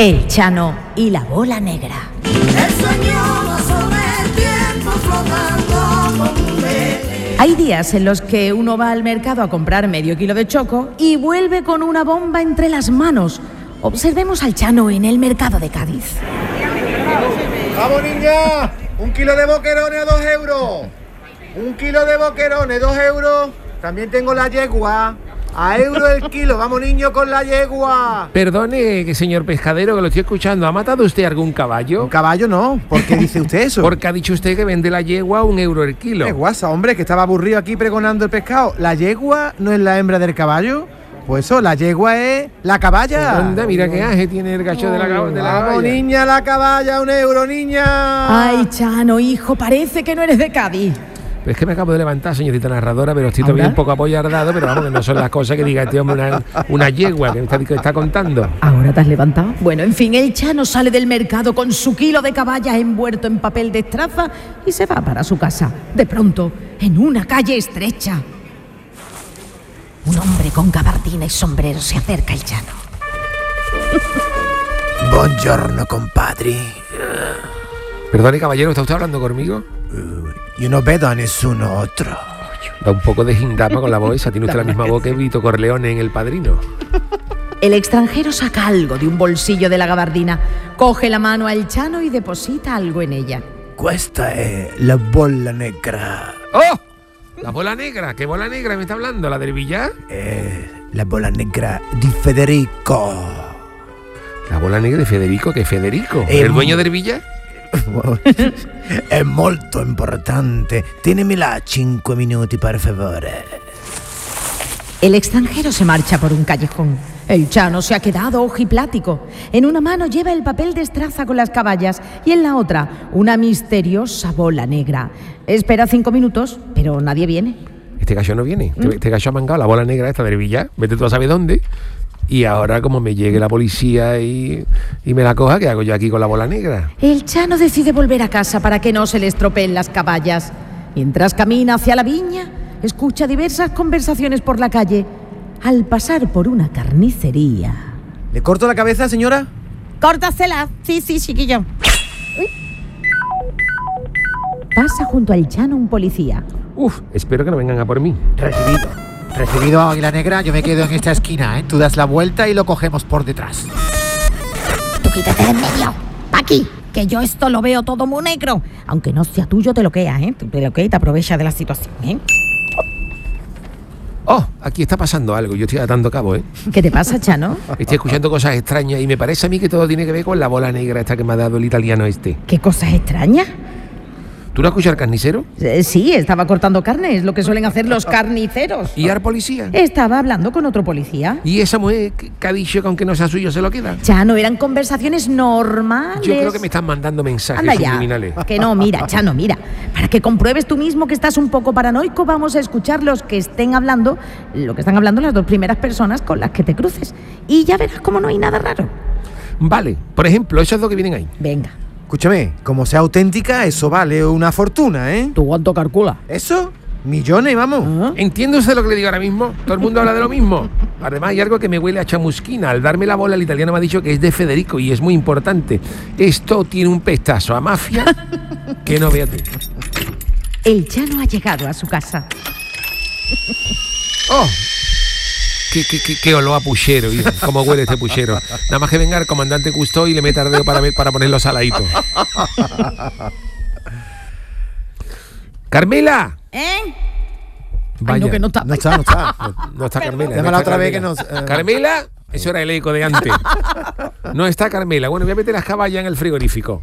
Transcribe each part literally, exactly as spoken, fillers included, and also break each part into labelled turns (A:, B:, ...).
A: El Chano y la bola negra. Hay días en los que uno va al mercado a comprar medio kilo de choco y vuelve con una bomba entre las manos. Observemos al Chano en el mercado de Cádiz.
B: ¡Vamos, niña! Un kilo de boquerones a dos euros. Un kilo de boquerones, dos euros. También tengo la yegua. A euro el kilo. Vamos, niño, con la yegua.
C: Perdone, señor pescadero, que lo estoy escuchando. ¿Ha matado usted algún caballo?
B: Un caballo no. ¿Por qué dice usted eso?
C: Porque ha dicho usted que vende la yegua a un euro el kilo.
B: ¡Qué guasa, hombre! Que estaba aburrido aquí pregonando el pescado. ¿La yegua no es la hembra del caballo? Pues eso, la yegua es la caballa.
C: Anda, mira qué aje tiene el gacho de la, de la
B: Vamos,
C: caballa.
B: niña, la caballa, un euro, niña.
A: Ay, Chano, hijo, parece que no eres de Cádiz.
C: Es que me acabo de levantar, señorita narradora, pero estoy
A: ¿Ahora?
C: todavía un poco apoyardado, pero vamos, que no son las cosas que diga este hombre una, una yegua que me está, que está contando.
A: ¿Ahora te has levantado? Bueno, en fin, el Chano sale del mercado con su kilo de caballas envuelto en papel de estraza y se va para su casa. De pronto, en una calle estrecha, un hombre con gabardina y sombrero se acerca al Chano.
B: Buongiorno, compadre.
C: Perdone, caballero, ¿está usted hablando conmigo?
B: Yo no vedo a nessun otro.
C: Da un poco de gindama con la voz esa. Tiene usted la misma voz que Vito Corleone en El Padrino.
A: El extranjero saca algo de un bolsillo de la gabardina, coge la mano al Chano y deposita algo en ella.
B: Questa è la bolla negra.
C: ¡Oh! La bola negra. ¿Qué bola negra me está hablando? ¿La del billar?
B: Eh, la bolla negra di Federico.
C: La bola negra de Federico. ¿Qué Federico?
B: Eh,
C: ¿El dueño del billar?
B: È molto importante. Tienimela cinque minuti, per favore.
A: El extranjero se marcha por un callejón. El Chano se ha quedado ojiplático. En una mano lleva el papel de estraza con las caballas y en la otra una misteriosa bola negra. Espera cinco minutos, pero nadie viene.
C: Este gallo no viene. Este, este gallo ha mangado la bola negra esta del billar. Vete tú a saber dónde. Y ahora, como me llegue la policía y, y me la coja, ¿qué hago yo aquí con la bola negra?
A: El Chano decide volver a casa para que no se le estropeen las caballas. Mientras camina hacia la viña, escucha diversas conversaciones por la calle. Al pasar por una carnicería...
B: ¿Le corto la cabeza, señora?
A: ¡Córtasela! Sí, sí, chiquillo. Pasa junto al Chano un policía.
C: Uf, espero que no vengan a por mí.
B: Recibido. Recibido, Águila Negra. Yo me quedo en esta esquina, ¿eh? Tú das la vuelta y lo cogemos por detrás.
A: Tú quítate de en medio. Pa' aquí, que yo esto lo veo todo muy negro. Aunque no sea tuyo, te lo queda, ¿eh? Te lo queda y te aprovechas de la situación, ¿eh?
C: Oh, aquí está pasando algo. Yo estoy atando cabo, ¿eh?
A: ¿Qué te pasa, Chano?
C: Estoy escuchando cosas extrañas y me parece a mí que todo tiene que ver con la bola negra esta que me ha dado el italiano este.
A: ¿Qué cosas extrañas?
C: ¿Tú no escuchas al carnicero?
A: Eh, sí, estaba cortando carne, es lo que suelen hacer los carniceros.
C: ¿Y al policía?
A: Estaba hablando con otro policía.
C: ¿Y esa mujer que que ha dicho que aunque no sea suyo se lo queda?
A: Chano, eran conversaciones normales.
C: Yo creo que me están mandando mensajes
A: Anda ya,
C: subliminales.
A: que no, mira, Chano, mira. Para que compruebes tú mismo que estás un poco paranoico, vamos a escuchar los que estén hablando, lo que están hablando las dos primeras personas con las que te cruces. Y ya verás cómo no hay nada raro.
C: Vale, por ejemplo, esos dos que vienen ahí.
A: Venga.
B: Escúchame, como sea auténtica, eso vale una fortuna, ¿eh?
A: ¿Tú cuánto calculas?
B: ¿Eso? Millones, vamos.
C: ¿Entiende usted lo que le digo ahora mismo? Todo el mundo habla de lo mismo. Además hay algo que me huele a chamusquina. Al darme la bola el italiano me ha dicho que es de Federico y es muy importante. Esto tiene un pestazo a mafia que no vea tú.
A: El Chano ha llegado a su casa.
C: ¡Oh! Qué, qué, qué, qué olor a puchero, ¿eh? Cómo huele este puchero. Nada más que venga el comandante Cousteau y le meta el dedo para, para ponerlo saladito. ¡Carmela!
A: ¿Eh?
C: Vaya.
A: Ay, no, que no está.
B: No está, no está.
C: No, no está Carmela.
B: Llámala
C: no está
B: otra vez
C: Carmela.
B: que nos, eh.
C: Carmela, eso era el eco de antes. No está Carmela. Bueno, voy a meter las caballas en el frigorífico.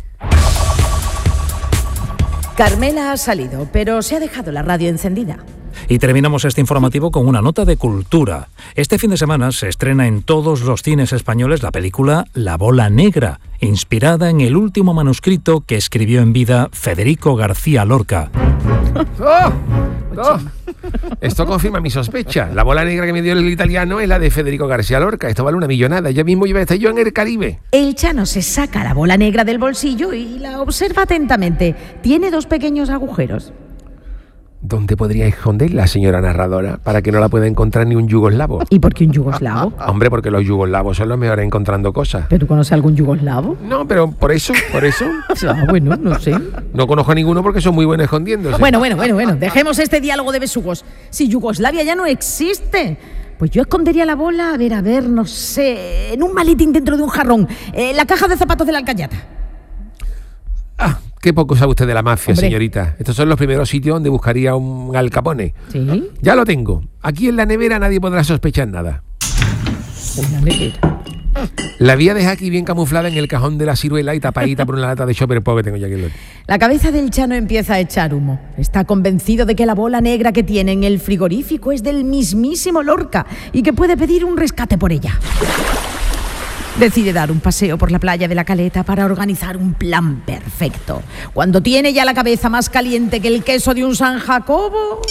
A: Carmela ha salido, pero se ha dejado la radio encendida.
D: Y terminamos este informativo con una nota de cultura. Este fin de semana se estrena en todos los cines españoles la película La Bola Negra, inspirada en el último manuscrito que escribió en vida Federico García Lorca.
C: ¡Oh! ¡Oh! Esto confirma mi sospecha. La bola negra que me dio el italiano es la de Federico García Lorca. Esto vale una millonada. Ya mismo iba a estar yo en el Caribe.
A: El Chano se saca la bola negra del bolsillo y la observa atentamente. Tiene dos pequeños agujeros.
C: ¿Dónde podría esconderla, señora narradora, para que no la pueda encontrar ni un yugoslavo?
A: ¿Y por qué un yugoslavo?
C: Hombre, porque los yugoslavos son los mejores encontrando cosas.
A: ¿Pero tú conoces algún yugoslavo?
C: No, pero por eso, por eso.
A: Ah, bueno, no sé.
C: No conozco a ninguno porque son muy buenos escondiéndose.
A: Bueno, bueno, bueno, bueno. Dejemos este diálogo de besugos. Si Yugoslavia ya no existe, pues yo escondería la bola, a ver, a ver, no sé, en un maletín dentro de un jarrón, eh, la caja de zapatos de la Alcayata.
C: Ah, qué poco sabe usted de la mafia,
A: Hombre.
C: señorita. Estos son los primeros sitios donde buscaría un Al Capone.
A: ¿Sí?
C: Ya lo tengo. Aquí en la nevera nadie podrá sospechar nada.
A: Una nevera.
C: La voy a dejar aquí bien camuflada en el cajón de la ciruela y tapadita por una lata de Chopper Pop que tengo ya aquí.
A: La cabeza del Chano empieza a echar humo. Está convencido de que la bola negra que tiene en el frigorífico es del mismísimo Lorca y que puede pedir un rescate por ella. Decide dar un paseo por la playa de la Caleta para organizar un plan perfecto. Cuando tiene ya la cabeza más caliente que el queso de un San Jacobo...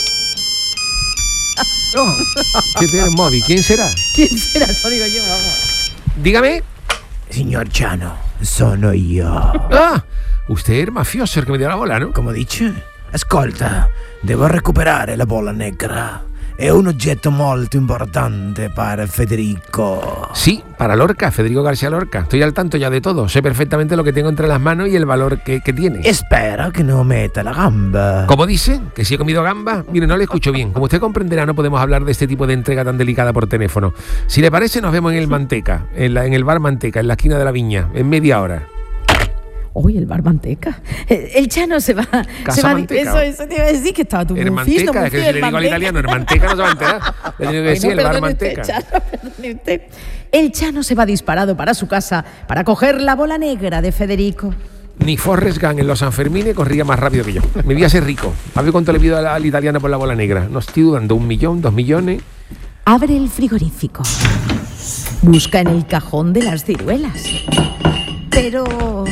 C: Oh, ¿qué tiene el móvil? ¿Quién será?
A: ¿Quién será? Eso digo yo, vamos.
C: Dígame.
E: Signor Chano, sono io.
C: Ah, usted es mafioso el que me dio la bola, ¿no?
E: Come dice? Ascolta, devo recuperare la bola negra. È un oggetto molto importante para Federico.
C: Sí, para Lorca, Federico García Lorca. Estoy al tanto ya de todo. Sé perfectamente lo que tengo entre las manos y el valor que, que tiene.
E: Espera que no meta la gamba.
C: ¿Cómo dice? ¿Que si he comido gamba? Mire, no le escucho bien. Como usted comprenderá, no podemos hablar de este tipo de entrega tan delicada por teléfono. Si le parece, nos vemos en el Manteca, en, la, en el bar Manteca, en la esquina de la Viña, en media hora.
A: Uy, el bar Manteca. El, el Chano se va...
C: Casa
A: se va
C: Manteca.
A: Eso, eso te iba a decir que estaba tú
C: El
A: muy fino,
C: Manteca,
A: muy
C: es que
A: fino,
C: si
A: el
C: le digo al
A: Manteca.
C: italiano, el Manteca no se va a enterar. Le tengo que decir
A: Bueno,
C: el bar
A: perdone usted,
C: Manteca.
A: Chano, perdone usted. El Chano se va disparado para su casa para coger la bola negra de Federico.
C: Ni Forrest Gump en los Sanfermines corría más rápido que yo. Me voy a ser rico. A ver cuánto le pido al, al italiano por la bola negra. No estoy dudando, un millón, dos millones.
A: Abre el frigorífico. Busca en el cajón de las ciruelas. Pero...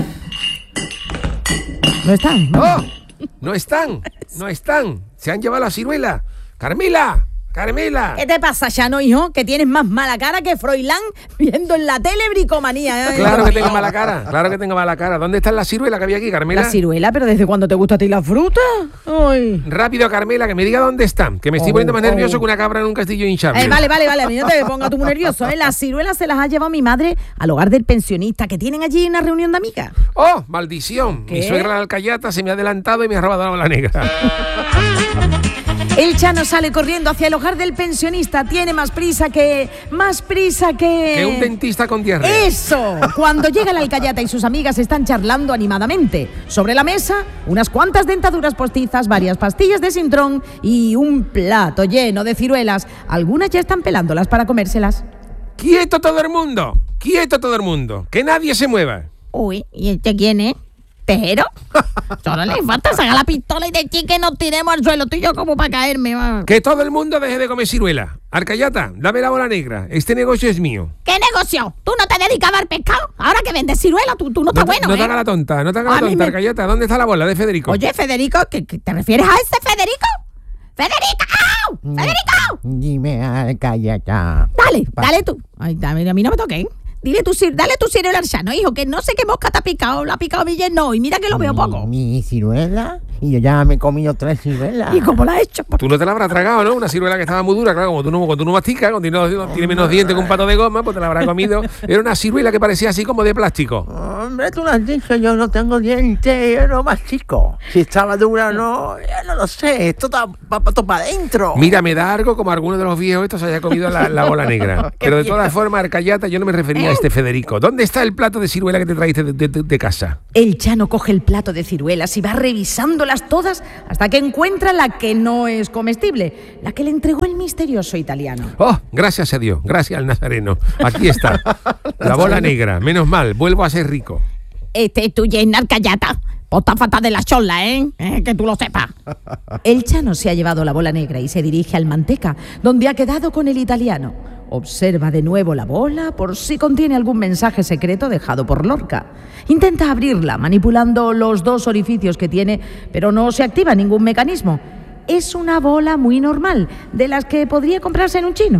A: no están.
C: ¡Oh! No están, no están. Se han llevado la ciruela. Carmela, Carmela.
A: ¿Qué te pasa, Chano, hijo? Que tienes más mala cara que Froilán viendo en la tele bricomanía. ¿eh?
C: Claro que tengo mala cara, claro que tengo mala cara. ¿Dónde está la ciruela que había aquí, Carmela?
A: La ciruela, pero ¿desde cuándo te gusta a ti la fruta? Ay.
C: Rápido, Carmela, que me diga dónde están. Que me estoy
A: Oh,
C: poniendo más
A: oh.
C: nervioso que una cabra en un castillo hinchable.
A: Eh, vale, vale, vale, a mí no te pongas tú muy nervioso, ¿eh? Las ciruelas se las ha llevado mi madre al hogar del pensionista que tienen allí una reunión de amigas.
C: ¡Oh, maldición!
A: ¿Qué?
C: Mi suegra la Alcayata se me ha adelantado y me ha robado la bola negra.
A: El Chano sale corriendo hacia el hogar del pensionista. Tiene más prisa que... más prisa que...
C: Que un dentista con diarrea.
A: ¡Eso! Cuando llega la Alcayata y sus amigas están charlando animadamente. Sobre la mesa, unas cuantas dentaduras postizas, varias pastillas de Sintrón y un plato lleno de ciruelas. Algunas ya están pelándolas para comérselas.
C: ¡Quieto todo el mundo! ¡Quieto todo el mundo! ¡Que nadie se mueva!
A: Uy, ¿y este quién es? ¿Tejero? Solo le falta sacar la pistola y decir que nos tiremos al suelo. Tú y yo como para caerme. Va.
C: ¡Que todo el mundo deje de comer ciruela! Alcayata, dame la bola negra. Este negocio es mío.
A: ¿Qué negocio? ¿Tú no te dedicas a dar pescado? Ahora que vendes ciruela, tú, tú no estás
C: te-
A: bueno,
C: no
A: ¿eh?
C: te hagas la tonta, no te hagas
A: A
C: la
A: mí
C: tonta,
A: me-
C: Alcayata. ¿Dónde está la bola de Federico?
A: Oye, Federico, ¿qué, qué te refieres a ese Federico? ¡Federico! ¡Federico!
E: Dime, Alcayata.
A: Dale, dale tú. Ay, dame, a mí no me toques. Dile tu, cir- dale tu ciruela al Chano, hijo, que no sé qué mosca te ha picado. La ha picado mi yerno y mira que lo veo poco.
E: Mi ciruela. Y yo ya me he comido tres ciruelas.
A: ¿Y cómo la has hecho?
C: Tú no te la habrás tragado, ¿no? Una ciruela que estaba muy dura, claro, como tú no, cuando tú no masticas, cuando no, no tiene menos dientes que un pato de goma, pues te la habrás comido. Era una ciruela que parecía así como de plástico.
E: Hombre, tú lo has dicho, yo no tengo dientes, yo no mastico. Si estaba dura o no, ya no lo sé. Esto está para adentro.
C: Mira, me da algo como alguno de los viejos estos haya comido la, la bola negra. Pero de todas formas, Alcayata, yo no me refería a este Federico. ¿Dónde está el plato de ciruela que te trajiste de, de- de- de casa?
A: El Chano coge el plato de ciruelas y va revisándolas todas hasta que encuentra la que no es comestible, la que le entregó el misterioso italiano.
C: Oh, gracias a Dios, gracias al Nazareno. Aquí está, la bola negra. Menos mal, vuelvo a ser rico.
A: Este es tu yerno Alcayata. Pota fatal de la chola, ¿eh? ¿eh? Que tú lo sepas. El Chano se ha llevado la bola negra y se dirige al Manteca, donde ha quedado con el italiano. Observa de nuevo la bola por si contiene algún mensaje secreto dejado por Lorca. Intenta abrirla manipulando los dos orificios que tiene, pero no se activa ningún mecanismo. Es una bola muy normal, de las que podría comprarse en un chino.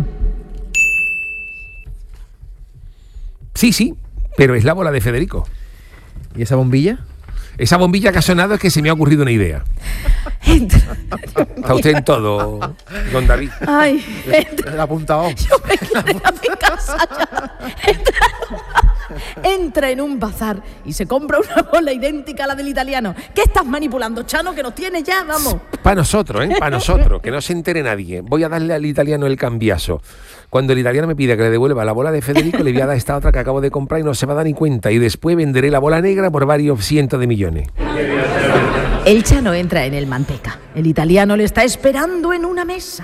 C: Sí, sí, pero es la bola de Federico.
B: ¿Y esa bombilla?
C: Esa bombilla que ha sonado es que se me ha ocurrido una idea.
A: Entra...
C: Está usted en todo, don David.
A: Ay, entra...
B: Se la ha apuntado.
A: Yo me quiero ir a mi casa ya. Entra... Entra en un bazar y se compra una bola idéntica a la del italiano. ¿Qué estás manipulando, Chano? Que nos tiene ya, vamos.
C: Para nosotros, ¿eh? Para nosotros, que no se entere nadie. Voy a darle al italiano el cambiazo. Cuando el italiano me pida que le devuelva la bola de Federico, le voy a dar esta otra que acabo de comprar y no se va a dar ni cuenta. Y después venderé la bola negra por varios cientos de millones.
A: El Chano entra en el Manteca. El italiano le está esperando en una mesa.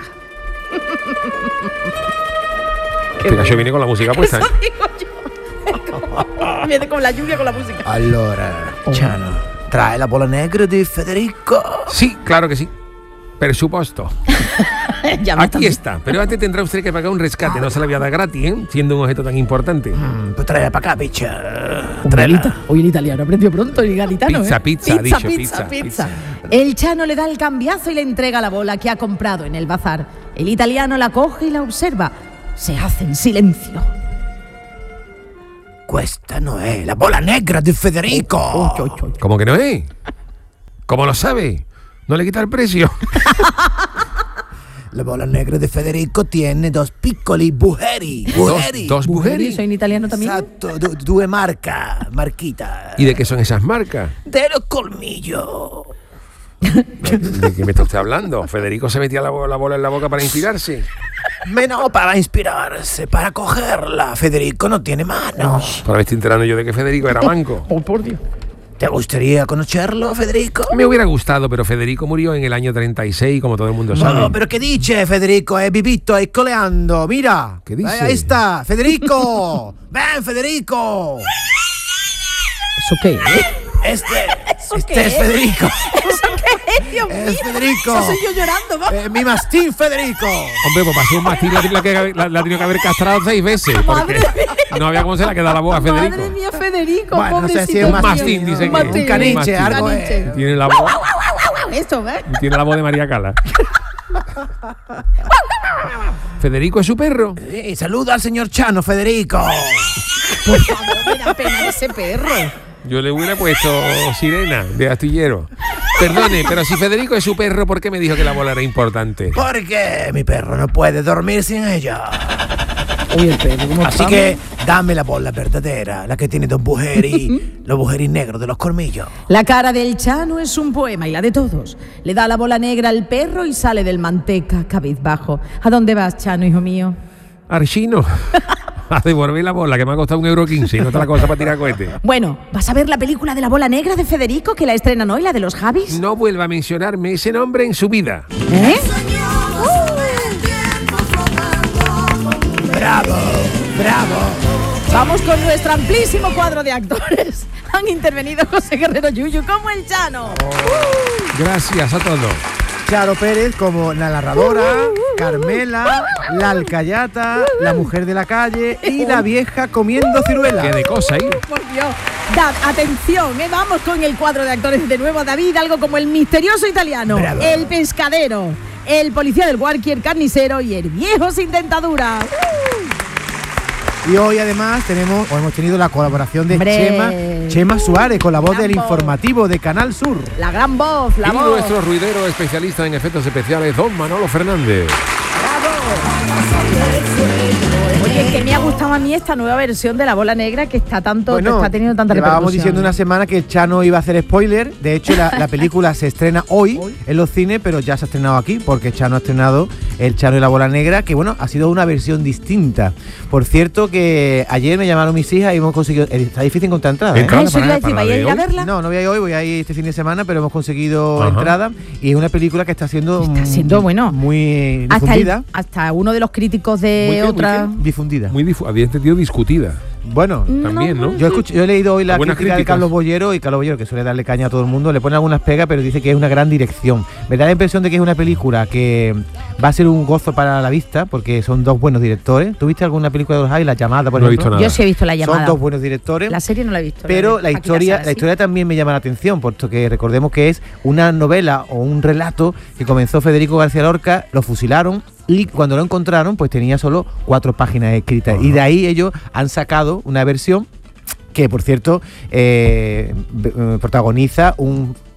C: Este gallo viene con la música puesta, ¿eh?
A: Eso digo yo. Viene con la lluvia, con la música.
E: Allora, Chano, trae la bola negra de Federico.
C: Sí, claro que sí. Presupuesto.
A: Ya me
C: Aquí
A: están-
C: está. Pero antes tendrá usted que pagar un rescate. No se la voy a dar gratis, ¿eh? Siendo un objeto tan importante.
E: Mm, pues tráela para acá, picha.
A: Un galita. Hoy el italiano aprendió pronto, el galitano.
C: Pizza,
A: ¿eh?
C: pizza, ha
A: pizza,
C: dicho,
A: pizza,
C: pizza,
A: pizza. El Chano le da el cambiazo y le entrega la bola que ha comprado en el bazar. El italiano la coge y la observa. Se hace en silencio.
E: Questa no è la bola negra de Federico.
A: Oy, oy, oy.
C: ¿Cómo que no es? ¿Cómo lo sabe? ¿No le quita el precio?
E: La bola negra de Federico tiene dos piccoli buheri. Buheri.
C: Dos, dos mujeres.
A: ¿Soy en italiano también?
E: Esatto, du- due marca, marquita.
C: ¿Y de qué son esas marcas?
E: De los colmillos.
C: ¿De qué me está usted hablando? Federico se metía la, bo- la bola en la boca para inspirarse.
E: Menos para inspirarse, para cogerla. Federico no tiene manos.
C: Para me estoy enterando yo de que Federico era manco.
A: Oh, por Dios.
E: ¿Te gustaría conocerlo, Federico?
C: Me hubiera gustado, pero Federico murió en el año treinta y seis, como todo el mundo sabe.
E: No, pero ¿qué dice Federico? È vivito, è coleando, mira.
C: ¿Qué dice?
E: Ahí está, Federico. Ven, Federico.
A: ¿Eso qué es?
E: Este,
A: ¿Eso
E: este
A: qué
E: es
A: es?
E: Federico.
A: ¿Eso qué es, Dios
E: Es
A: mío?
E: Federico.
A: Eso soy yo llorando, vamos.
E: Eh, mi mastín Federico.
C: Hombre, pues pasó un mastín, la, la, que- la, la ha tenido que haber castrado seis veces. Porque
A: Madre mía.
C: no había cómo se la quedaba la boca a Federico.
A: Madre mía, Federico,
E: Bueno, no sé
A: pobrecito
E: si es un
A: mío.
C: mastín, dice
A: Un
C: que-
A: mastín.
E: un caniche,
C: mastín.
E: algo
A: Caniche.
E: es.
C: Tiene la voz,
A: Esto, ¿ves?
C: tiene la voz de María Cala. Federico es su perro.
E: Sí, saluda al señor Chano, Federico.
A: Por favor, me da pena de ese perro.
C: Yo le hubiera puesto sirena de astillero. Perdone, pero si Federico es su perro, ¿por qué me dijo que la bola era importante?
E: Porque mi perro no puede dormir sin ella.
A: Uy, el perro, ¿cómo
E: Así que dame la bola verdadera, la que tiene dos bujeri, los bujeri negros de los colmillos.
A: La cara del Chano es un poema y la de todos. Le da la bola negra al perro y sale del Manteca cabizbajo. ¿A dónde vas, Chano, hijo mío?
C: Archino, a devolver la bola que me ha costado un euro quince y no otra la cosa para tirar cohetes.
A: Bueno, ¿vas a ver la película de la bola negra de Federico que la estrenan hoy, la de los Javis?
C: No vuelva a mencionarme ese nombre en su vida.
A: ¿Eh?
E: ¡Bravo! ¡Bravo!
A: Vamos con nuestro amplísimo cuadro de actores. Han intervenido José Guerrero Yuyu como el Chano.
C: Gracias a todos.
B: Charo Pérez como la narradora, Carmela, la alcayata, la mujer de la calle y la vieja comiendo ciruela.
C: Qué de cosa ahí.
A: Por Dios. Dad, atención, ¿eh? Vamos con el cuadro de actores de nuevo, David, algo como el misterioso italiano,
E: Bravo.
A: el pescadero, el policía del Guarqui, el carnicero y el viejo sin dentadura.
B: Y hoy además tenemos, o hemos tenido la colaboración de
A: Hombre.
B: Chema, Chema Suárez con la voz del
A: Gran voz.
B: informativo de Canal Sur.
A: La gran voz, la
C: Y
A: voz.
C: nuestro ruidero especialista en efectos especiales, don Manolo Fernández.
A: Oye, que me ha gustado a mí esta nueva versión de la bola negra que está tanto, que está teniendo tanta
B: llevábamos
A: repercusión.
B: diciendo una semana que el Chano iba a hacer spoiler. De hecho, la, la película se estrena hoy en los cines, pero ya se ha estrenado aquí porque Chano ha estrenado El Chano y la bola negra, que bueno, ha sido una versión distinta. Por cierto, que ayer me llamaron mis hijas y hemos conseguido. Está difícil encontrar entradas. ¿eh?
C: Entrada
A: Eso iba a
C: para-
A: decir,
C: para
A: ¿vais a
C: de
A: ir a
C: hoy.
A: verla?
B: No, no voy a ir hoy, voy a ir este fin de semana, pero hemos conseguido
C: Ajá.
B: entrada y es una película que está siendo
A: Está
B: mm,
A: siendo, bueno,
B: muy
A: Hasta, el-
B: difundida.
A: hasta uno de los críticos
C: Muy
A: de
C: qué, muy
A: otra...
B: Difundida.
C: Muy difu- había entendido discutida.
B: Bueno,
C: También, ¿no?
B: yo, escucho- yo he leído hoy la
C: Buenas
B: crítica de
C: críticas.
B: Carlos Bollero y Carlos Bollero, que suele darle caña a todo el mundo, le pone algunas pegas, pero dice que es una gran dirección. Me da la impresión de que es una película que va a ser un gozo para la vista, porque son dos buenos directores. ¿Tú viste alguna película de los Javis? La Llamada, por
C: No he
B: ejemplo.
C: visto nada.
A: Yo sí he visto la llamada.
B: Son dos buenos directores.
A: La serie no la he visto.
B: Pero
A: de
B: la
A: Paquita
B: historia,
A: Salas,
B: la
A: sí.
B: historia también me llama la atención, puesto que recordemos que es una novela o un relato que comenzó Federico García Lorca, lo fusilaron y cuando lo encontraron, pues tenía solo cuatro páginas escritas. Y de ahí ellos han sacado una versión que, por cierto, eh, b- eh, protagoniza un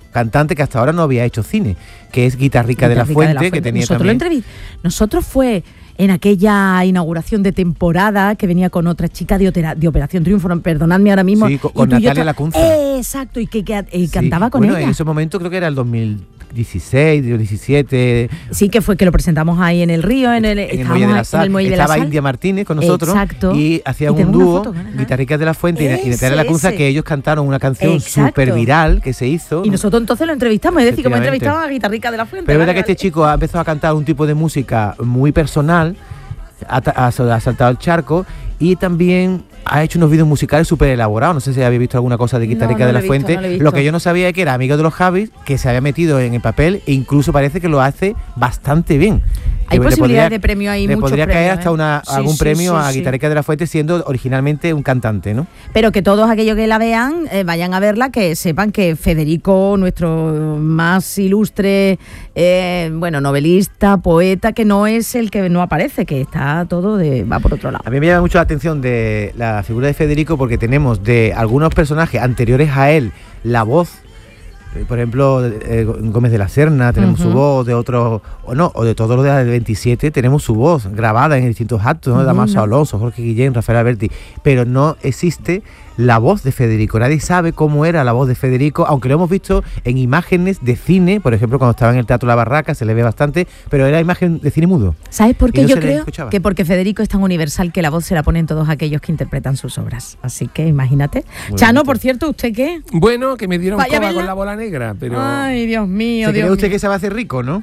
E: cantante que hasta ahora no había hecho cine, que es Guitarrica de la Fuente, de la Fuente. que tenía
A: Nosotros
E: también...
A: Lo entrevist... Nosotros fue en aquella inauguración de temporada que venía con otra chica de, opera... de Operación Triunfo, perdonadme ahora mismo.
E: Sí, con, con Natalia Lacunza.
A: Eh, exacto, y que, que y sí. cantaba con
E: bueno,
A: ella.
E: En ese momento creo que era el dos mil dieciséis, diecisiete.
A: Sí, que fue que lo presentamos ahí en el Río, en el,
E: en el Muelle de la Sal.
A: De
E: Estaba
A: la
E: India Martínez con nosotros.
A: Exacto.
E: Y hacían
A: y
E: un dúo, Guitarricas de la Fuente ese, y Natalia Lacunza, que ellos cantaron una canción súper viral que se hizo.
A: Y nosotros entonces lo entrevistamos, es decir, como entrevistamos a Guitarricas de la Fuente.
E: Pero es verdad que este chico ha empezado a cantar un tipo de música muy personal, ha, ha, ha saltado el charco y también ha hecho unos vídeos musicales súper elaborados. No sé si habéis visto alguna cosa de Guitarrica no, no de la visto, Fuente. No lo, lo que yo no sabía es que era amigo de los Javis, que se había metido en el papel e incluso parece que lo hace bastante bien.
A: Hay posibilidades de premio ahí,
E: le
A: muchos
E: podría
A: premios,
E: caer hasta una,
A: sí,
E: algún
A: sí,
E: premio
A: sí,
E: a
A: sí.
E: Guitarrica de la Fuente siendo originalmente un cantante, ¿no?
A: Pero que todos aquellos que la vean, eh, vayan a verla, que sepan que Federico, nuestro más ilustre, eh, bueno, novelista, poeta, que no es el que no aparece, que está todo de va por otro lado.
E: A mí me llama mucho la atención de la figura de Federico porque tenemos de algunos personajes anteriores a él la voz. Por ejemplo, eh, Gómez de la Serna, tenemos uh-huh. su voz, de otros, o no, o de todos los de la del veintisiete, tenemos su voz grabada en distintos actos, ¿no? Uh-huh. Damaso Alonso, Jorge Guillén, Rafael Alberti, pero no existe la voz de Federico. Nadie sabe cómo era la voz de Federico, aunque lo hemos visto en imágenes de cine, por ejemplo, cuando estaba en el Teatro La Barraca, se le ve bastante, pero era imagen de cine mudo.
A: ¿Sabes por qué no yo creo? Que porque Federico es tan universal que la voz se la ponen todos aquellos que interpretan sus obras. Así que imagínate. Muy Chano, bonito. Por cierto, ¿usted qué?
C: Bueno, que me dieron coba con la bola negra, pero...
A: Ay, Dios mío,
E: ¿Se
A: Dios
E: cree usted
A: mío.
E: que se va a hacer rico, no?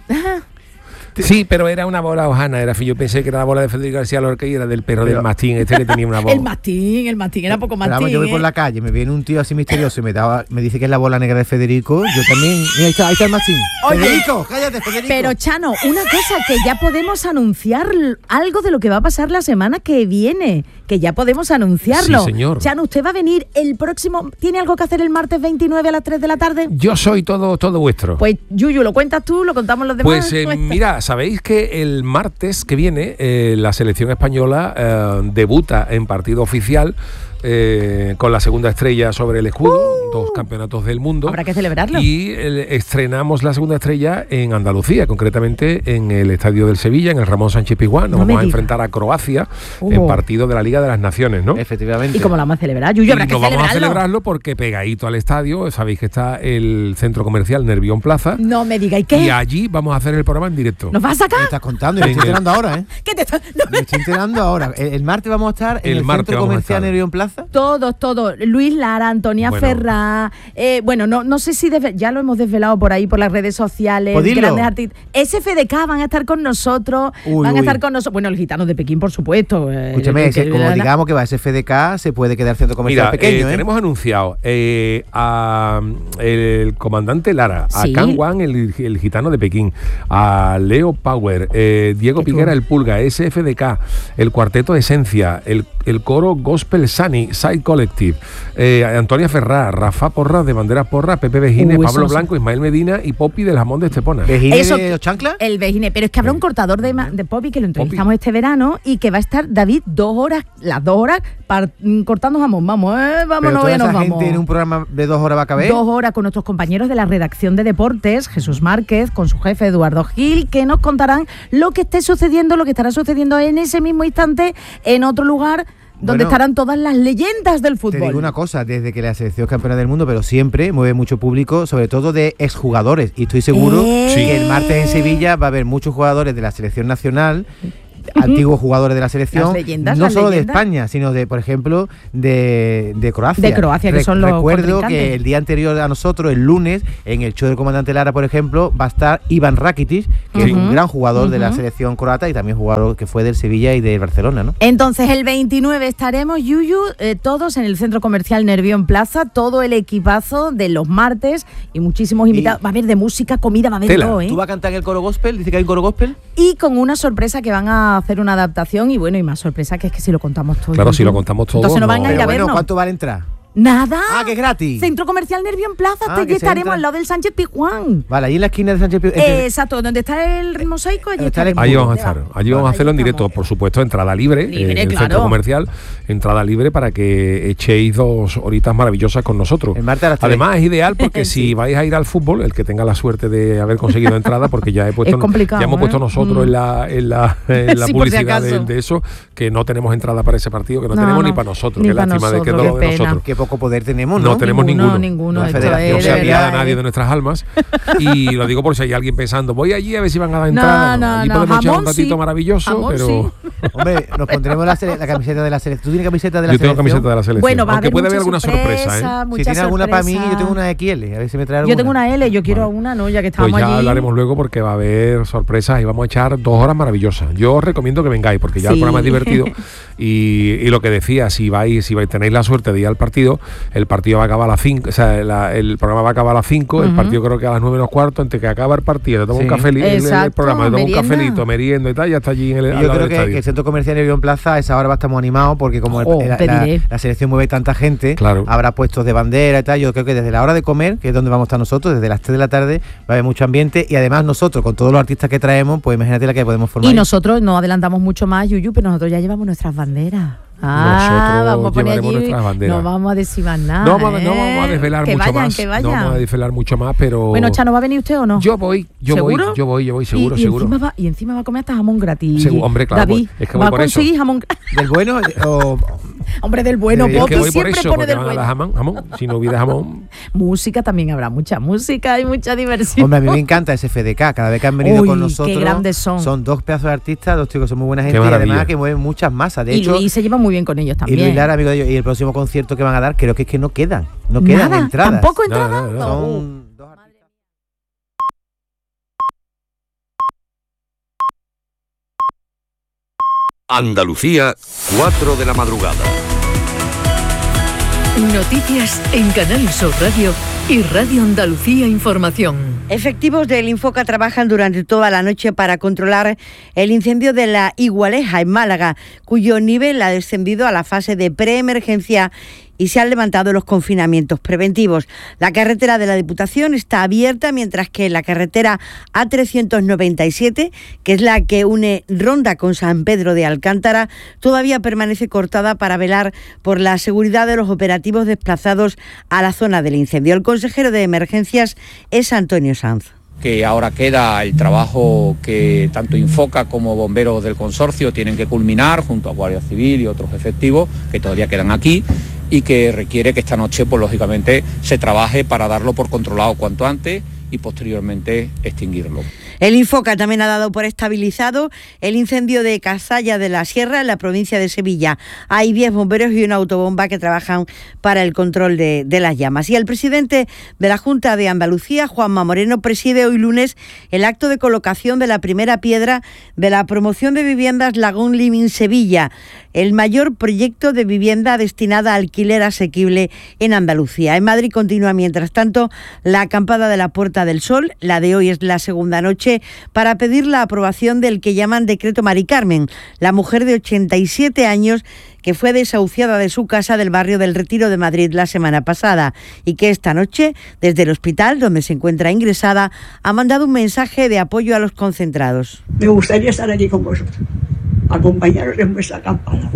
C: Sí, pero era una bola hojana, era, yo pensé que era la bola de Federico García Lorca y era del perro pero, del mastín, este que tenía una bola.
A: El mastín, el mastín, era poco mastín.
E: Pero vamos, yo voy
A: ¿eh?
E: por la calle, me viene un tío así misterioso y me, daba, me dice que es la bola negra de Federico, yo también, mira, ahí está, ahí está el mastín.
A: Oye,
E: Federico, cállate, Federico.
A: Pero Chano, una cosa, que ya podemos anunciar algo de lo que va a pasar la semana que viene, que ya podemos anunciarlo.
C: Sí, señor.
A: Chano, ¿usted va a venir el próximo, tiene algo que hacer el martes veintinueve a las tres de la tarde?
C: Yo soy todo, todo vuestro.
A: Pues Yuyu, ¿lo cuentas tú? ¿Lo contamos los demás?
C: Pues eh, mira, sabéis que el martes que viene eh, la selección española eh, debuta en partido oficial eh, con la segunda estrella sobre el escudo, uh, dos campeonatos del mundo.
A: Habrá que celebrarlo.
C: Y eh, estrenamos la segunda estrella en Andalucía, concretamente en el Estadio del Sevilla, en el Ramón Sánchez Pizjuán. Nos no vamos a enfrentar a Croacia uh. en partido de la Liga de las Naciones, ¿no?
E: Efectivamente.
A: ¿Y cómo lo vamos a celebrar? Yuyu, habrá
C: y
A: que
C: nos
A: celebrarlo.
C: vamos a celebrarlo porque pegadito al estadio, sabéis que está el centro comercial Nervión Plaza.
A: No me digáis qué.
C: Y allí vamos a hacer el programa en directo.
A: ¿Nos vas a sacar?
E: Me estás contando, me estoy enterando ahora, ¿eh?
A: ¿Qué te está... no,
E: me estoy enterando ahora. El, el martes vamos a estar en el, el centro comercial Nervión Plaza.
A: Todos, todos. Luis Lara, Antonia bueno. Ferrá. Eh, bueno, no, no sé si desve- ya lo hemos desvelado por ahí, por las redes sociales. Grandes artistas. S F D K van a estar con nosotros. Uy, van a estar uy. con nosotros. Bueno, los gitanos de Pekín, por supuesto.
E: Escúchame, eh, como la... digamos que va a S F D K, se puede quedar centro comercial
C: Mira,
E: pequeño.
C: Eh,
E: ¿eh?
C: Tenemos anunciado eh, a el comandante Lara,
A: ¿Sí?
C: a Can Wan, el, el gitano de Pekín, a Leo Power, eh, Diego Piquera, el Pulga, S F D K, el cuarteto Esencia, el, el coro Gospel Sunny, Side Collective, eh, Antonia Ferrá, Rafa Porras de Banderas Porras, Pepe Vejine, uh, Pablo Blanco, Ismael Medina y Popi del Jamón de Estepona.
E: ¿Vejine eso, de los chanclas?
A: El Vejine, pero es que habrá un cortador de, de Popi que lo entrevistamos Popi. este verano y que va a estar David dos horas, las dos horas par, cortando jamón. Vamos, eh, vámonos, ya nos vamos.
E: Gente en un programa de dos horas va a caber.
A: Dos horas con nuestros compañeros de la redacción de deportes, Jesús Márquez, con su jefe Eduardo Gil, que nos contarán lo que esté sucediendo, lo que estará sucediendo en ese mismo instante en otro lugar donde bueno, estarán todas las leyendas del fútbol.
E: Te digo una cosa, desde que la selección es campeona del mundo, pero siempre mueve mucho público, sobre todo de exjugadores, y estoy seguro
A: ¿Eh?
E: que el martes en Sevilla va a haber muchos jugadores de la selección nacional, antiguos jugadores de la selección, las leyendas, no las solo leyendas. de España, sino de, por ejemplo, de, de Croacia.
A: De Croacia, que Re- son los
E: Recuerdo que el día anterior a nosotros, el lunes, en el show del comandante Lara, por ejemplo, va a estar Ivan Rakitic, que uh-huh. es un gran jugador uh-huh. de la selección croata y también jugador que fue del Sevilla y del Barcelona, ¿no?
A: Entonces, el veintinueve estaremos, Yuyu, eh, todos en el Centro Comercial Nervión Plaza, todo el equipazo de los martes y muchísimos invitados. Y va a haber de música, comida, va a haber todo, ¿eh?
E: ¿Tú vas a cantar en el coro gospel? Dice que hay un coro gospel.
A: Y con una sorpresa que van a hacer una adaptación y bueno, y más sorpresa que es que si lo contamos todo.
C: Claro, si lo contamos todo.
A: Entonces no van a ir a
E: bueno,
A: vernos.
E: ¿cuánto vale entrar?
A: Nada.
E: Ah, que es gratis.
A: Centro Comercial Nervión Plaza,
E: Ah,
A: allí
E: que se
A: estaremos
E: entra.
A: al lado del Sánchez Pizjuán.
E: Vale, allí en la esquina de Sánchez Pizjuán.
A: Eh, exacto, donde está el mosaico, allí
E: Está el
A: estaremos.
C: Allí vamos a estar, allí vamos a hacerlo en
A: Ahí
C: directo,
A: estamos.
C: por supuesto, entrada libre,
A: Libre,
C: eh, en el
A: claro.
C: centro comercial, entrada libre para que echéis dos horitas maravillosas con nosotros.
E: El martes a las tres.
C: Además es ideal porque si vais a ir al fútbol, el que tenga la suerte de haber conseguido entrada, porque ya he puesto,
A: Es complicado,
C: ya hemos
A: ¿eh?
C: puesto nosotros
A: Mm.
C: en la, en la, en la
A: Sí, por si
C: publicidad de,
A: acaso.
C: de eso, que no tenemos entrada para ese partido, que no,
A: No,
C: tenemos
A: no,
C: ni para nosotros,
A: ni
C: qué
A: pa'
C: lástima de que
A: nosotros,
C: todo lo
A: qué
C: de
A: pena.
C: nosotros.
E: Qué poco poder tenemos,
C: No
E: ¿no?
C: tenemos ninguno.
A: ninguno.
E: La
A: Esto
E: federación
C: No
A: es
C: se
A: de
C: apiada
A: verdad,
C: nadie
A: eh.
C: de nuestras almas y lo digo por si hay alguien pensando voy allí a ver si van a dar entrada.
A: no,
C: allí
A: no,
C: podemos echar un
A: jamón
C: ratito
A: sí.
C: maravilloso,
A: Jamón
C: pero
A: sí.
E: Hombre, nos pondremos la, sele- la camiseta de la selección. ¿Tú tienes camiseta de la
C: yo tengo
E: selección?
C: camiseta de la selección.
A: Bueno, va a
C: aunque
A: haber
C: puede haber
A: mucha
C: alguna sorpresa, ¿eh?
E: Si
A: mucha
E: tienes alguna para mí,
A: sorpresa.
E: yo tengo una X L. A ver si me trae alguna.
A: Yo tengo una L, yo quiero
C: Vale.
A: una, ¿no? Ya que
C: Pues
A: estamos
C: ya
A: allí.
C: hablaremos luego porque va a haber sorpresas y vamos a echar dos horas maravillosas. Yo os recomiendo que vengáis porque ya el
A: Sí.
C: programa es divertido y, y lo que decía, si vais, si vais, tenéis la suerte de ir al partido, el partido va a acabar a las cinco, o sea, la- el programa va a acabar a las cinco, el
A: Ujú.
C: partido creo que a las nueve menos cuarto, entre que acaba el partido, te tomo
E: Sí.
C: un café, el, el- el
A: Exacto,
C: programa, te tomo un
A: merienda.
C: cafelito, meriendo y tal, ya está allí en el,
E: Y
C: al
E: yo
C: lado
E: creo
C: del
E: que,
C: estadio.
E: que el Centro Comercial Nervión Plaza a esa hora va a estar muy animado porque como el-
A: Oh,
E: la,
A: te
E: la-
A: diré.
E: la selección mueve tanta gente,
C: Claro.
E: habrá puestos de bandera y tal. Yo creo que desde la hora de comer, que es donde vamos a estar nosotros, desde las tres de la tarde va a haber mucho ambiente y además nosotros con todos los artistas que traemos, pues imagínate la que podemos formar.
A: Y nosotros no adelantamos mucho más, Yuyu, pero nosotros ya llevamos nuestras banderas. Ah,
C: Nosotros
A: vamos a poner
C: llevaremos
A: allí,
C: nuestras banderas.
A: no vamos a decir más nada.
C: No vamos, no
A: ¿eh?
C: vamos a desvelar
A: que
C: mucho
A: vayan,
C: más.
A: Que
C: No
A: vayan.
C: vamos a desvelar mucho más, pero.
A: Bueno, Chano, ¿va a venir usted o no?
C: Yo voy, yo
A: ¿Seguro?
C: voy, yo voy, yo voy, seguro,
A: y, y
C: seguro.
A: Encima va, y encima va a comer hasta jamón gratis.
C: Segu- hombre, claro,
A: David,
C: pues, es que
A: va
C: voy
A: a
C: por eso.
A: conseguir jamón.
E: ¿Del bueno o...?
A: Hombre, del bueno,
E: Es
C: Es
A: Poppy
C: que voy por
A: siempre
C: eso,
A: pone
C: porque
A: del
C: van a
A: bueno.
C: dar jamón, jamón. Si no hubiera jamón.
A: Música también habrá, mucha música y mucha diversión.
E: Hombre, a mí me encanta ese F D K. Cada vez que han venido
A: Uy,
E: con
A: qué
E: nosotros.
A: grandes son.
E: Son dos pedazos de artistas, dos tíos que son muy buena
C: Qué
E: gente y
C: maravilla.
E: además que mueven muchas masas. De
A: y
E: hecho,
A: Luis se lleva muy bien con ellos
E: y
A: también.
E: Luis Lara, amigo de ellos, y el próximo concierto que van a dar, creo que es que no quedan. No quedan
A: Nada,
E: entradas.
A: tampoco
C: Nada,
A: entradas.
C: nada, nada.
A: No.
E: Son dos artistas.
F: Andalucía, cuatro de la madrugada.
G: Noticias en Canal Sur Radio y Radio Andalucía Información.
H: Efectivos del Infoca trabajan durante toda la noche para controlar el incendio de la Igualeja en Málaga, cuyo nivel ha descendido a la fase de preemergencia y se han levantado los confinamientos preventivos. La carretera de la Diputación está abierta, mientras que la carretera A trescientos noventa y siete, que es la que une Ronda con San Pedro de Alcántara, todavía permanece cortada para velar por la seguridad de los operativos desplazados a la zona del incendio. El consejero de Emergencias es Antonio Sanz.
I: Que ahora queda el trabajo que tanto Infoca como bomberos del consorcio tienen que culminar junto a Guardia Civil y otros efectivos que todavía quedan aquí y que requiere que esta noche, pues lógicamente, se trabaje para darlo por controlado cuanto antes y posteriormente extinguirlo.
H: El Infoca también ha dado por estabilizado el incendio de Cazalla de la Sierra en la provincia de Sevilla. Hay diez bomberos y una autobomba que trabajan para el control de, de las llamas. Y el presidente de la Junta de Andalucía, Juanma Moreno, preside hoy lunes el acto de colocación de la primera piedra de la promoción de viviendas Lagón Living Sevilla, el mayor proyecto de vivienda destinada a alquiler asequible en Andalucía. En Madrid continúa, mientras tanto, la acampada de la Puerta del Sol. La de hoy es la segunda noche para pedir la aprobación del que llaman Decreto Mari Carmen, la mujer de ochenta y siete años que fue desahuciada de su casa del barrio del Retiro de Madrid la semana pasada y que esta noche, desde el hospital donde se encuentra ingresada, ha mandado un mensaje de apoyo a los concentrados.
J: Me gustaría estar aquí con vosotros, acompañaros en vuestra acampada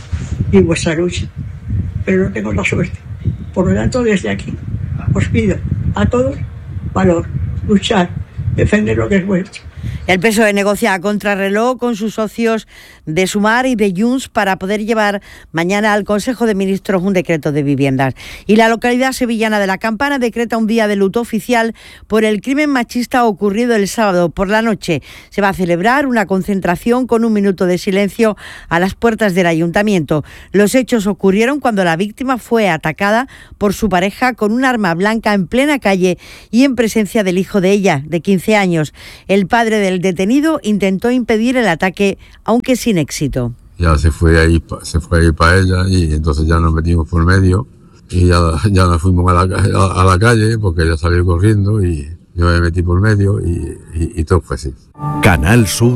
J: y en vuestra lucha, pero no tengo la suerte. Por lo tanto, desde aquí os pido a todos valor, luchar, defender lo que es vuestro.
H: El P S O E negocia a contrarreloj con sus socios de Sumar y de Junts para poder llevar mañana al Consejo de Ministros un decreto de viviendas. Y la localidad sevillana de La Campana decreta un día de luto oficial por el crimen machista ocurrido el sábado por la noche. Se va a celebrar una concentración con un minuto de silencio a las puertas del ayuntamiento. Los hechos ocurrieron cuando la víctima fue atacada por su pareja con un arma blanca en plena calle y en presencia del hijo de ella, de quince años. El padre del detenido intentó impedir el ataque, aunque sin éxito.
K: Ya se fue ahí, se fue ahí para ella y entonces ya nos metimos por medio y ya, ya nos fuimos a la, a, a la calle porque ella salió corriendo y yo me metí por medio y, y, y todo fue así.
F: Canal Sur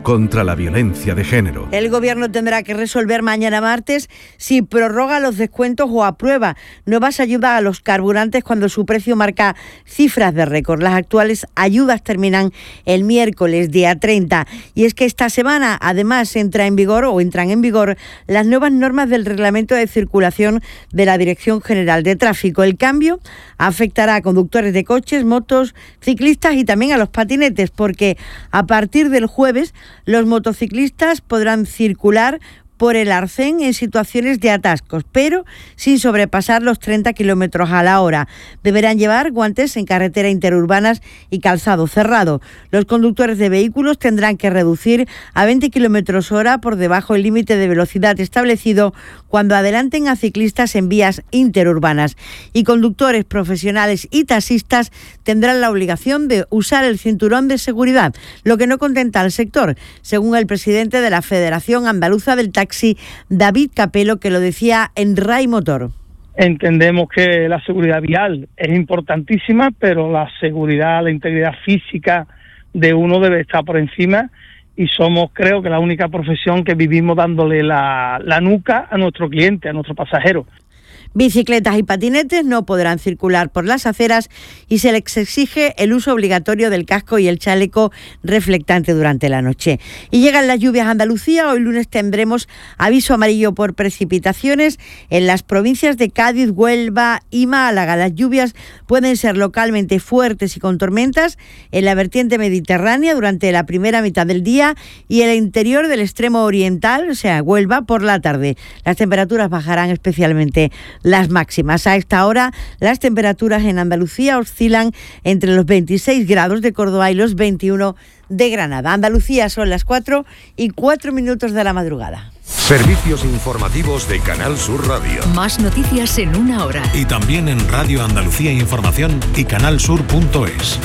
L: contra la violencia de género.
H: El Gobierno tendrá que resolver mañana martes si prorroga los descuentos o aprueba nuevas ayudas a los carburantes cuando su precio marca cifras de récord. Las actuales ayudas terminan el miércoles día treinta. Y es que esta semana además entra en vigor o entran en vigor las nuevas normas del Reglamento de Circulación de la Dirección General de Tráfico. El cambio afectará a conductores de coches, motos, ciclistas y también a los patinetes, porque a partir del jueves los motociclistas podrán circular por el arcén en situaciones de atascos, pero sin sobrepasar los treinta kilómetros a la hora. Deberán llevar guantes en carretera interurbanas y calzado cerrado. Los conductores de vehículos tendrán que reducir a veinte kilómetros hora por debajo del límite de velocidad establecido cuando adelanten a ciclistas en vías interurbanas. Y conductores profesionales y taxistas tendrán la obligación de usar el cinturón de seguridad, lo que no contenta al sector, según el presidente de la Federación Andaluza del Taxi, David Capelo, que lo decía en RAI Motor.
M: Entendemos que la seguridad vial es importantísima, pero la seguridad, la integridad física de uno debe estar por encima, y somos, creo que, la única profesión que vivimos dándole la, la nuca a nuestro cliente, a nuestro pasajero.
H: Bicicletas y patinetes no podrán circular por las aceras y se les exige el uso obligatorio del casco y el chaleco reflectante durante la noche. Y llegan las lluvias a Andalucía. Hoy lunes tendremos aviso amarillo por precipitaciones en las provincias de Cádiz, Huelva y Málaga. Las lluvias pueden ser localmente fuertes y con tormentas en la vertiente mediterránea durante la primera mitad del día y el interior del extremo oriental, o sea, Huelva, por la tarde. Las temperaturas bajarán especialmente las máximas. A esta hora las temperaturas en Andalucía oscilan entre los veintiséis grados de Córdoba y los veintiuno de Granada. Andalucía, son las cuatro y cuatro minutos de la madrugada.
F: Servicios informativos de Canal Sur Radio.
G: Más noticias en una hora.
L: Y también en Radio Andalucía Información y canalsur punto es.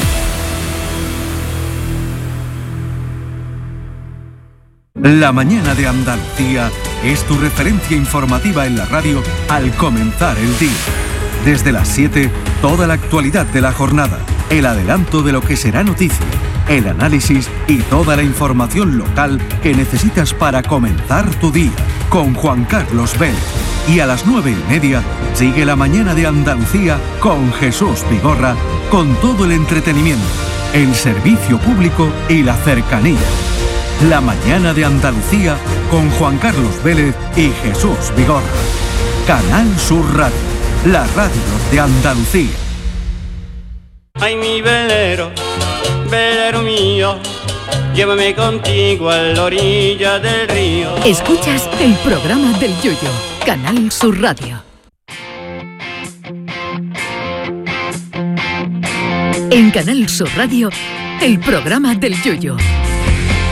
L: La mañana de Andalucía es tu referencia informativa en la radio al comenzar el día. Desde las siete, toda la actualidad de la jornada, el adelanto de lo que será noticia, el análisis y toda la información local que necesitas para comenzar tu día, con Juan Carlos Vélez. Y a las nueve y media, sigue la mañana de Andalucía con Jesús Vigorra, con todo el entretenimiento, el servicio público y la cercanía. La mañana de Andalucía con Juan Carlos Vélez y Jesús Vigorra. Canal Sur Radio, la radio de Andalucía.
N: Ay, mi velero, velero mío, llévame contigo a la orilla del río.
G: Escuchas el programa del Yoyo, Canal Sur Radio. En Canal Sur Radio, el programa del Yoyo.